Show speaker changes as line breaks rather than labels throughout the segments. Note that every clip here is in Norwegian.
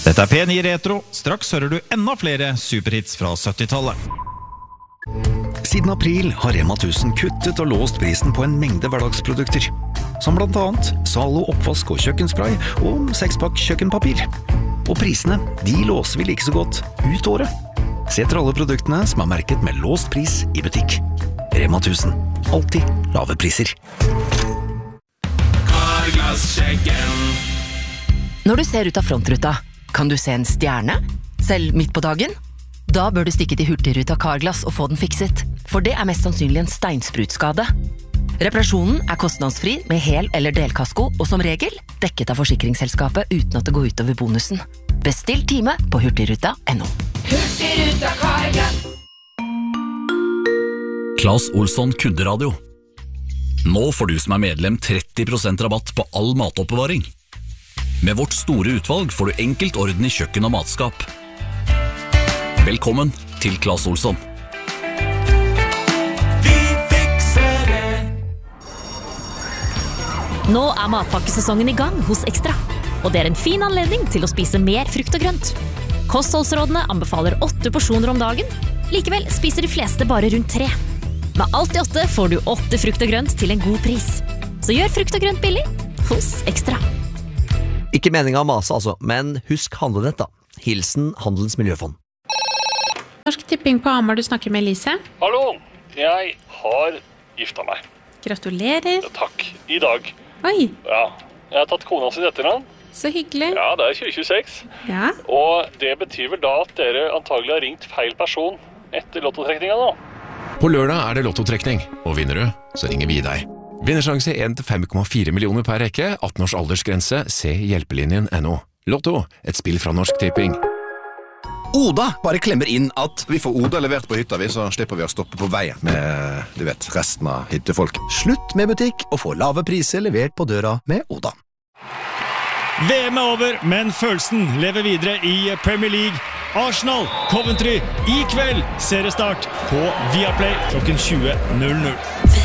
Dette P9 Retro. Straks hører du enda flere superhits fra 70-tallet.
Siden april har Rema 1000 kuttet og låst prisen på en mengde hverdagsprodukter. Som blant annet Zalo oppvask og kjøkkenspray og 6-pakk kjøkkenpapir. Og prisene, de låser vi like så godt ut året. Se etter alle produktene som er merket med låst pris i butikk. Rema 1000. Alltid lave priser.
Carglass-sjekken.
Når du ser ut av frontruta, kan du se en stjerne? Selv midt på dagen? Da bør du stikke til Hurtigruta Carglass og få den fikset, for det er mest sannsynlig en steinsprutskade. Reparasjonen er kostnadsfri med hel- eller delkasko, og som regel dekket av forsikringsselskapet uten at det går utover bonusen. Bestill time på hurtigruta.no.
Hurtigruta Carglass.
Claes Olsson kunderadio. Nå får du som er medlem 30% rabatt på all matoppbevaring. Med vårt store utvalg får du enkelt orden i kjøkken og matskap. Velkommen til Claes Olsson.
Vi fikser det.
Nå er matpakkesesongen i gang hos Ekstra, og det er en fin anledning til å spise mer frukt og grønt. Kostholdsrådene anbefaler 8 porsjoner om dagen, likevel spiser de fleste bare rundt 3. Med alt i 8 får du 8 frukt og grønt til en god pris. Så gjør frukt og grønt billig hos Ekstra.
Ikke meningen å mase altså, men husk handlenett da. Hilsen Handelens Miljøfond.
Norsk Tipping på Hamar, du snakker med Elise.
Hallo, jeg har gifta meg.
Gratulerer.
Ja, takk, i dag.
Oi,
Ja, jeg har tatt kona sin etternavn.
så hyggelig.
Ja, det er 2026.
Ja.
Og det betyr vel da at dere antagelig har ringt feil person etter lottotrekninga nå.
På lørdag er det lottotrekning, og vinner du, så ringer vi deg. Vinnersjanse 1-5,4 millioner per rekke, 18 års aldersgrense, se hjelpelinjen.no. Lotto, et spill fra Norsk Tipping.
Oda bare klemmer inn at vi får Oda levert på hytta, så slipper vi å stoppe på veien med, du vet, resten av hyttefolk.
Slutt med butikk og få lave priser levert på døra med Oda.
VM er over, men følelsen lever videre i Premier League. Arsenal, Coventry, i kveld seriestart på Viaplay klokken 20.00.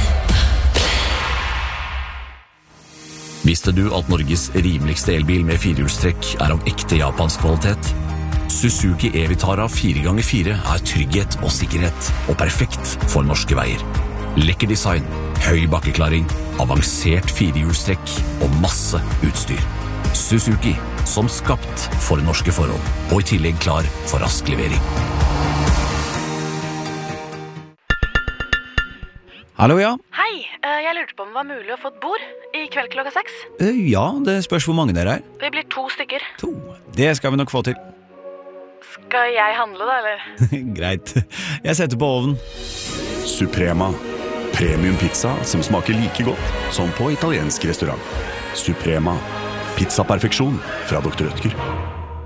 Visste du at Norges rimeligste elbil med firehjulstrekk er av ekte japansk kvalitet? Suzuki e-Vitara 4x4 er trygghet og sikkerhet, og perfekt for norske veier. Lekker design, høy bakkeklaring, avansert firehjulstrekk og masse utstyr. Suzuki, som skapt for norske forhold, og i tillegg klar for rask levering.
Hallo, ja.
Hei, jeg lurte på om det var mulig å få et bord i kveld klokka 6.
Ja, det spørs hvor mange dere er.
Vi blir 2 stykker.
2. Det skal vi nok få til.
Skal jeg handle da, eller?
Greit. Jeg setter på ovnen.
Suprema. Premium pizza som smaker like godt som på italiensk restaurant. Suprema. Pizzaperfeksjon fra Dr. Rødtger.